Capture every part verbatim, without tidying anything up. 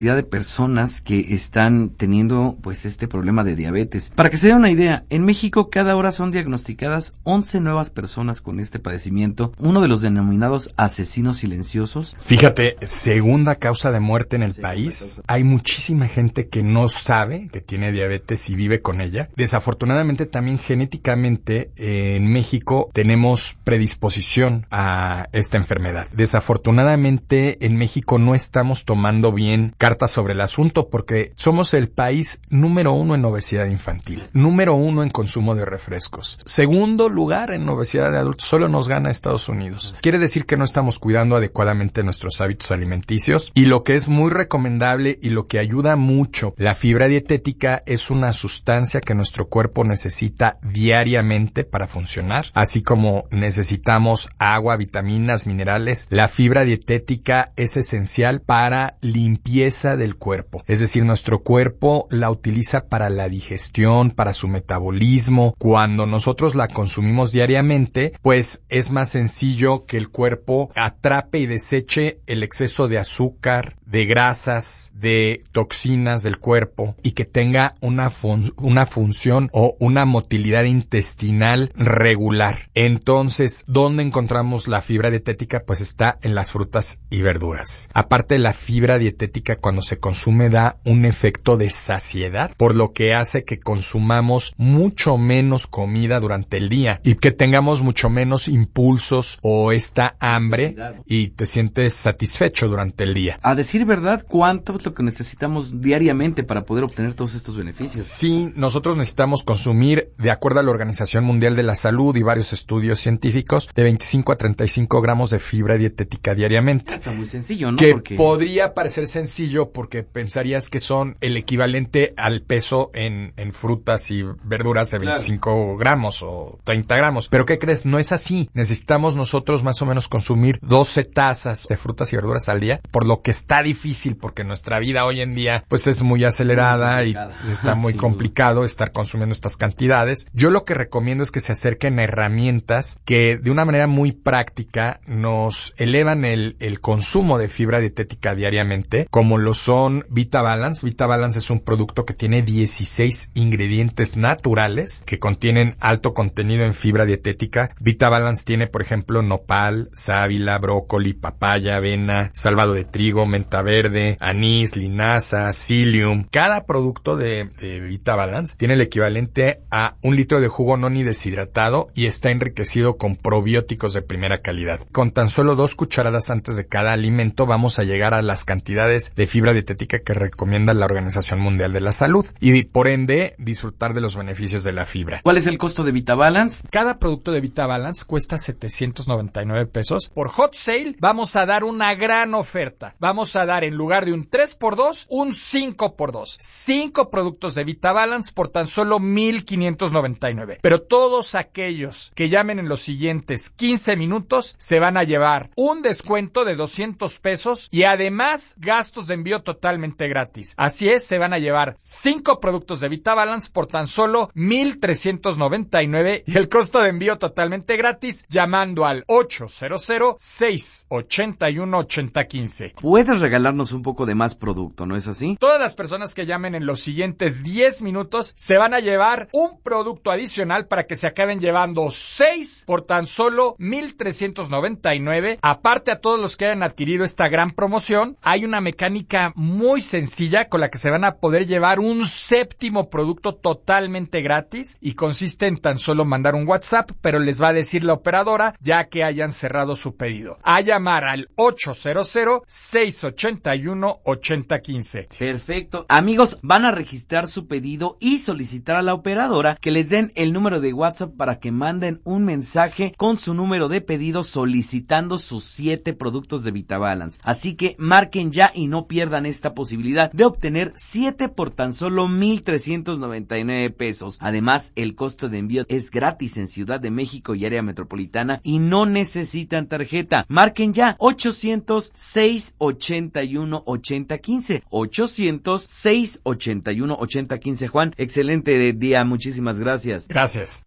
de personas que están teniendo pues este problema de diabetes. Para que se den una idea, en México cada hora son diagnosticadas once nuevas personas con este padecimiento, uno de los denominados asesinos silenciosos. Fíjate, segunda causa de muerte en el segunda país. Causa. Hay muchísima gente que no sabe que tiene diabetes y vive con ella. Desafortunadamente también genéticamente eh, en México tenemos predisposición a esta enfermedad. Desafortunadamente en México no estamos tomando bien sobre el asunto porque somos el país número uno en obesidad infantil, número uno en consumo de refrescos, segundo lugar en obesidad de adultos, solo nos gana Estados Unidos. Quiere decir que no estamos cuidando adecuadamente nuestros hábitos alimenticios y lo que es muy recomendable y lo que ayuda mucho la fibra dietética es una sustancia que nuestro cuerpo necesita diariamente para funcionar, así como necesitamos agua, vitaminas, minerales. La fibra dietética es esencial para limpieza del cuerpo, es decir, nuestro cuerpo la utiliza para la digestión, para su metabolismo. Cuando nosotros la consumimos diariamente, pues es más sencillo que el cuerpo atrape y deseche el exceso de azúcar, de grasas, de toxinas del cuerpo y que tenga una, fun- una función o una motilidad intestinal regular. Entonces, ¿dónde encontramos la fibra dietética? Pues está en las frutas y verduras. Aparte, la fibra dietética cuando se consume da un efecto de saciedad, por lo que hace que consumamos mucho menos comida durante el día y que tengamos mucho menos impulsos o esta hambre y te sientes satisfecho durante el día. A decir verdad, ¿cuánto es lo que necesitamos diariamente para poder obtener todos estos beneficios? Sí, nosotros necesitamos consumir, de acuerdo a la Organización Mundial de la Salud y varios estudios científicos, de veinticinco a treinta y cinco gramos de fibra dietética diariamente. Está muy sencillo, ¿no? Que Porque... podría parecer sencillo porque pensarías que son el equivalente al peso en, en frutas y verduras de veinticinco claro. gramos o treinta gramos. Pero ¿qué crees? No es así. Necesitamos nosotros más o menos consumir doce tazas de frutas y verduras al día, por lo que está difícil porque nuestra vida hoy en día pues es muy acelerada muy y está muy sí, complicado estar consumiendo estas cantidades. Yo lo que recomiendo es que se acerquen a herramientas que de una manera muy práctica nos elevan el, el consumo de fibra dietética diariamente, como lo son VitaBalance. VitaBalance es un producto que tiene dieciséis ingredientes naturales que contienen alto contenido en fibra dietética. VitaBalance tiene, por ejemplo, nopal, sábila, brócoli, papaya, avena, salvado de trigo, menta verde, anís, linaza, psyllium. Cada producto de, de VitaBalance tiene el equivalente a un litro de jugo noni deshidratado y está enriquecido con probióticos de primera calidad. Con tan solo dos cucharadas antes de cada alimento vamos a llegar a las cantidades de fibra dietética que recomienda la Organización Mundial de la Salud y por ende disfrutar de los beneficios de la fibra. ¿Cuál es el costo de VitaBalance? Cada producto de VitaBalance cuesta setecientos noventa y nueve pesos. Por Hot Sale vamos a dar una gran oferta. Vamos a dar en lugar de un tres por dos, un cinco por dos. cinco productos de VitaBalance por tan solo mil quinientos noventa y nueve. Pero todos aquellos que llamen en los siguientes quince minutos se van a llevar un descuento de doscientos pesos y además gastos de envío totalmente gratis. Así es, se van a llevar cinco productos de VitaBalance por tan solo mil trescientos noventa y nueve y el costo de envío totalmente gratis llamando al ochocientos, seis ochenta y uno, ochenta quince. Puedes regalarnos un poco de más producto, ¿no es así? Todas las personas que llamen en los siguientes diez minutos se van a llevar un producto adicional para que se acaben llevando seis por tan solo mil trescientos noventa y nueve. Aparte, a todos los que hayan adquirido esta gran promoción, hay una mecánica muy sencilla con la que se van a poder llevar un séptimo producto totalmente gratis y consiste en tan solo mandar un WhatsApp, pero les va a decir la operadora ya que hayan cerrado su pedido. A llamar al ochocientos, seis ochenta y uno, ochenta quince. Perfecto. Amigos, van a registrar su pedido y solicitar a la operadora que les den el número de WhatsApp para que manden un mensaje con su número de pedido solicitando sus siete productos de VitaBalance. Así que marquen ya y no pierdan esta posibilidad de obtener siete por tan solo mil trescientos noventa y nueve pesos. Además, el costo de envío es gratis en Ciudad de México y área metropolitana y no necesitan tarjeta. Marquen ya ochocientos, seis ochenta y uno, ochenta quince. ochocientos, seis ochenta y uno, ochenta quince. Juan, excelente día, muchísimas gracias. Gracias.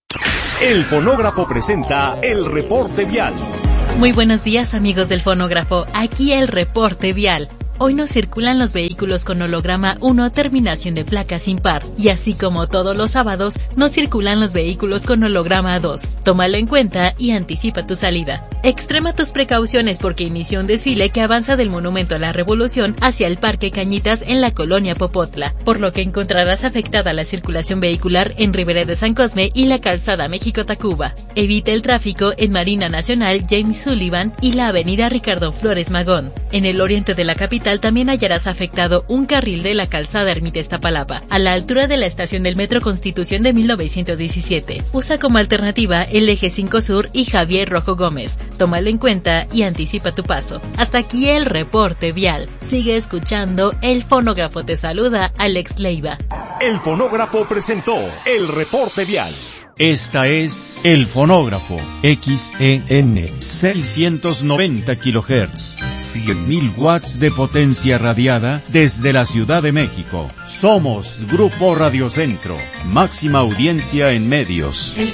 El Fonógrafo presenta el reporte vial. Muy buenos días, amigos del Fonógrafo. Aquí el reporte vial. hoy no circulan los vehículos con holograma uno terminación de placas impar, y así como todos los sábados, no circulan los vehículos con holograma dos. Tómalo en cuenta y anticipa tu salida. Extrema tus precauciones porque inició un desfile que avanza del Monumento a la Revolución hacia el Parque Cañitas en la colonia Popotla, por lo que encontrarás afectada la circulación vehicular en Ribera de San Cosme y la calzada México-Tacuba. Evita el tráfico en Marina Nacional James Sullivan y la avenida Ricardo Flores Magón. En el oriente de la capital también hallarás afectado un carril de la calzada Ermita Iztapalapa, a la altura de la estación del Metro Constitución de mil novecientos diecisiete. Usa como alternativa el eje cinco Sur y Javier Rojo Gómez. Tómalo en cuenta y anticipa tu paso. Hasta aquí el reporte vial. Sigue escuchando, el fonógrafo te saluda, Alex Leiva. El fonógrafo presentó el reporte vial. Esta es El Fonógrafo, X E N, seiscientos noventa kilohertz, cien mil watts de potencia radiada desde la Ciudad de México. Somos Grupo Radio Centro, máxima audiencia en medios.